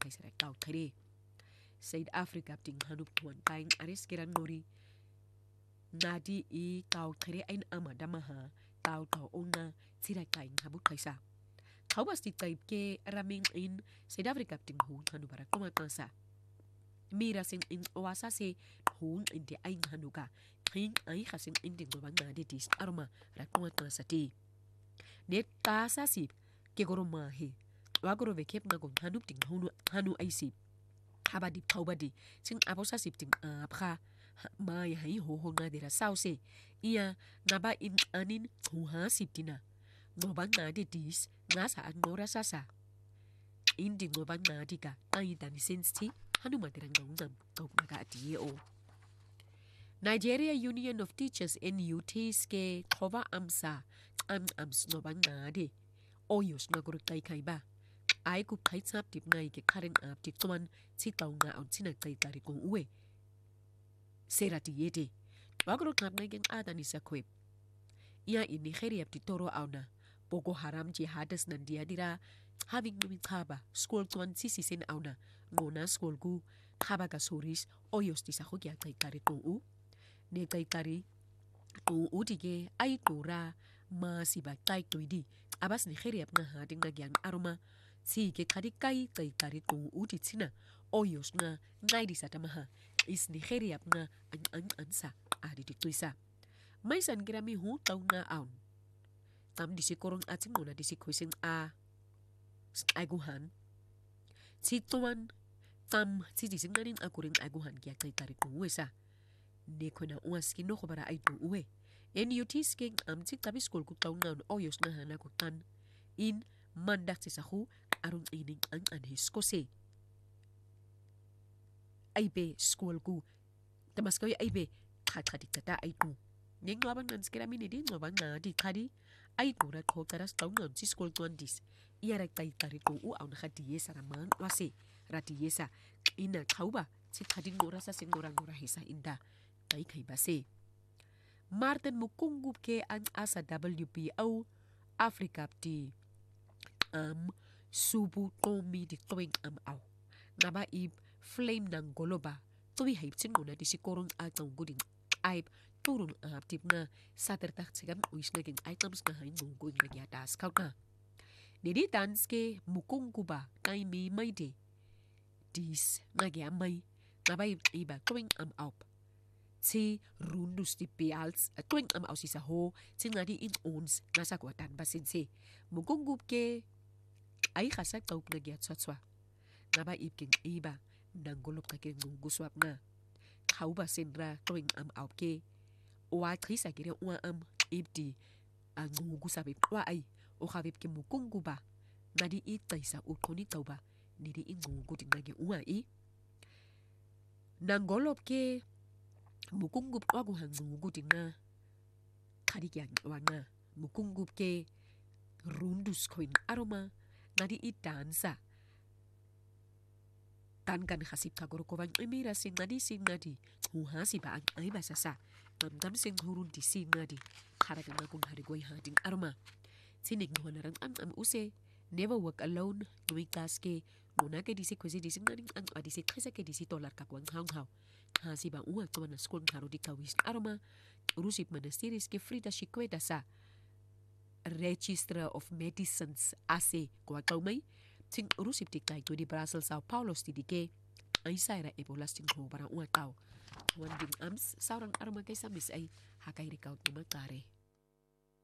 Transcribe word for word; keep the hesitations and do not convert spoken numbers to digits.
kaisara kau kare South Africa ting hanup tuan kain aris kiran ngori nadi i kau kare ain amada maha kau kau ona tira kain habut kaisa kau basti taip ke raming in South Africa ting hun hanu para koma kansa mira sing in oasa se hun in de ain hanuka king ai khasing in de goban nadi dis arma ra koma kansa ti net kasa sip ke goroma he wagoro vekep na gon hanup ting hunu hanu ai sip habadi paubadi sing abosa sip ting apra mai hai ho ho na dera sauce ia naba in anin hu ha sip tina ngoban nadi dis ngasa agnora sasa indi ngoban nadi ka ai dani sensti hanu madera ngam kau naga ati o Nigeria Union of Teachers N U T ske khova amsa am ams ngoban nadi oyos ngaguru kai kai ba ai ku kai chap tip ngai ke karen ap tip tuan chi tau nga on china kai tari kong uwe serati yete wagro kap ngai gen adani sa kwep ia in Nigeria ti toro auna Boko Haram jihadis nan dia dira having numi khaba school tuan sisi sen auna ngona school ku khaba ka soris oyos ti sa khogya kai tari kong u ne kai tari kong u dige ai tora ma si ba kai toidi abas Nigeria na hading na gyang aroma si ke kadi kai kai kari kong uti tina oyos na ngai di satamaha is Nigeria na an an ansa adi di tuisa mai san grami hu tau na aun tam di si korong ating muna di si kuising a aguhan si tuan tam si di singarin akuring aguhan kya kai kari kong uesa ne kona uas kino khobara ay kong uwe N U T sking am tik tabi school ku tau na oyos na hana ku tan in mandak si sahu arun ining ang anhis ko se aibe school ku tamas ko aibe khat khadi tata ai tu ning laban nan skira mini din laban na di khadi ai tu ra ko taras tau ngan si school tuan dis iara kai tari ko u aun khadi yesa ramang wase rati yesa ina khauba si khadi ngora sa singora ngora hisa inda kai kai base Martin Mukungup ke ang asa W P O Africa ti am subu tomi di toing am au naba ib flame nang goloba tobi haip singuna di si korong atang guding aib turun ap tip na satertak sigam uis naging items na hain nungguing nagyatas kau na nidi danske Mukunguba kay mi may de dis nagyamay naba ib iba toing am au si rundus di pials tuing am au si sa ho si nga di in ons nasa kwatan basin si Mukungup ke ay khasak taup na gyat swatwa naba ipking iba nanggolop ka king nguswap na khauba senra tuing am au ke wa trisa kire wa am ibdi angugu sabi wa ay o khabib ke Mukunguba nadi itaisa ukoni tauba nidi ingugu tinagi wa i nanggolop ke Mukungup wagu hangugu tinga kadigyang wana Mukungup ke rundus koin aroma nadi itansa tan kan khasip kagoro kovan emira sing nadi sing nadi huha si ba ang ay basasa tam tam sing hurun di sing nadi kharaga na kung harigoy hading aroma sinig no narang am am use never work alone doing task ke muna ke disi kwesi disi nadi ang adisi khisa ke disi tolar ka kwang hang haw ha si ba uwa to na skon haro di kawis aroma rusip monasteries ke frida shikweta sa Register of Medicines ase kwa kaumay ting urusip ti kay to di Brussels Sao Paulo ti dike ay sayra ebolas ting ho para uwa tao wan ding ams saurang arma kay samis ay hakay rikaut ni magkare